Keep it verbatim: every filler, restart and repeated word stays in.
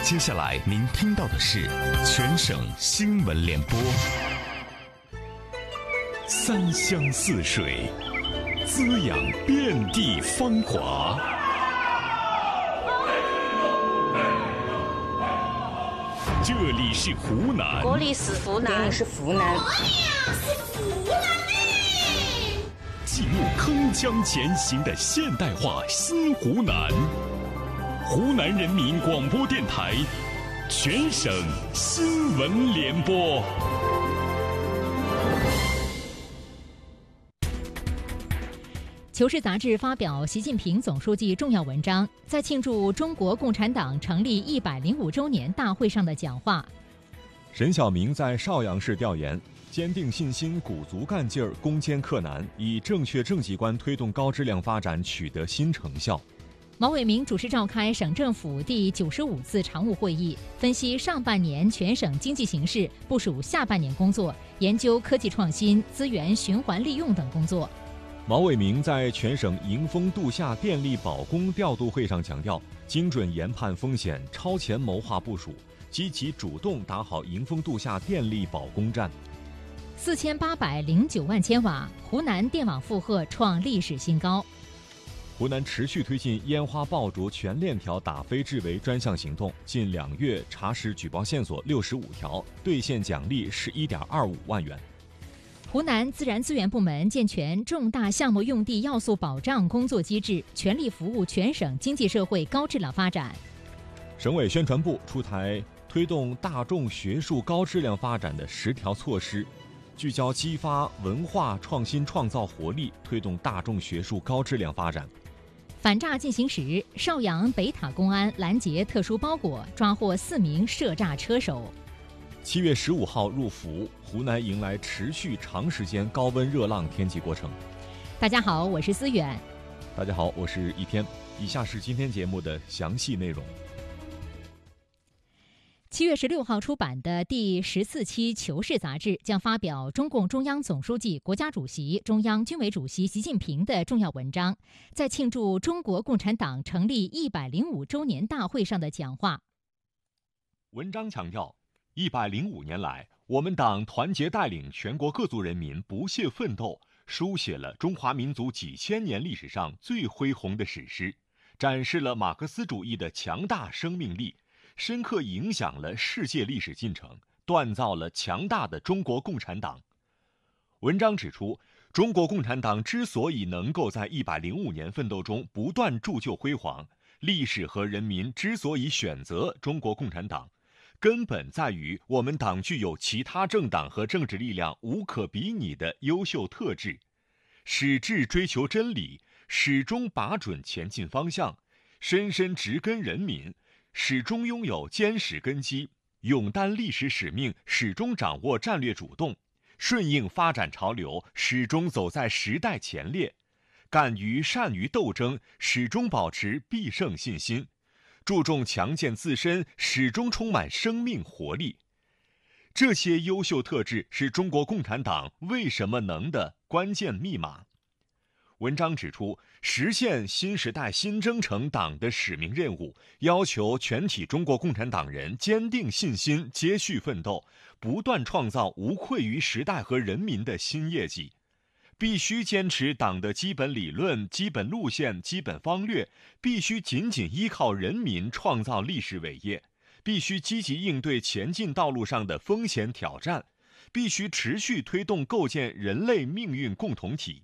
接下来您听到的是全省新闻联播。三湘四水，滋养遍地芳华。这里是湖南， 国里是湖南， 这里是湖南， 我俩是湖南嘞！ 记录铿锵前行的现代化新湖南。湖南人民广播电台全省新闻联播。 求是杂志发表习近平总书记重要文章，在庆祝中国共产党成立一百零五周年大会上的讲话。 沈晓明在邵阳市调研，坚定信心，鼓足干劲儿，攻坚克难，以正确正极观推动高质量发展取得新成效。 毛伟明主持召开省政府第九十五次常务会议，分析上半年全省经济形势，部署下半年工作，研究科技创新、资源循环利用等工作。 毛伟明在全省迎峰度夏电力保供调度会上强调，精准研判风险，超前谋划部署，积极主动打好迎峰度夏电力保供战。 四千八百零九万千瓦，湖南电网负荷创历史新高。 湖南持续推进烟花爆竹全链条打非治为专项行动，近两月查实举报线索六十五条，兑现奖励十一点二五万元。 湖南自然资源部门健全重大项目用地要素保障工作机制，全力服务全省经济社会高质量发展。 省委宣传部出台推动大众学术高质量发展的十条措施，聚焦激发文化创新创造活力，推动大众学术高质量发展。 反诈进行时，邵阳北塔公安拦截特殊包裹，抓获四名涉诈车手。 七月十五号入伏，湖南迎来持续长时间高温热浪天气过程。 大家好，我是思远。 大家好，我是一天。以下是今天节目的详细内容。 七月十六号出版的第十四期《求是》杂志将发表中共中央总书记、国家主席、中央军委主席习近平的重要文章，在庆祝中国共产党成立一百零五周年大会上的讲话。 文章强调，一百零五年来，我们党团结带领全国各族人民不懈奋斗，书写了中华民族几千年历史上最恢宏的史诗，展示了马克思主义的强大生命力，深刻影响了世界历史进程，锻造了强大的中国共产党。文章指出，中国共产党之所以能够在一百零五年奋斗中不断铸就辉煌，历史和人民之所以选择中国共产党，根本在于我们党具有其他政党和政治力量无可比拟的优秀特质，矢志追求真理，始终把准前进方向，深深植根人民，始终拥有坚实根基，勇担历史使命，始终掌握战略主动，顺应发展潮流，始终走在时代前列，敢于善于斗争，始终保持必胜信心，注重强健自身，始终充满生命活力。这些优秀特质是中国共产党为什么能的关键密码。文章指出，实现新时代新征程党的使命任务，要求全体中国共产党人坚定信心，接续奋斗，不断创造无愧于时代和人民的新业绩。必须坚持党的基本理论、基本路线、基本方略，必须紧紧依靠人民创造历史伟业，必须积极应对前进道路上的风险挑战，必须持续推动构建人类命运共同体。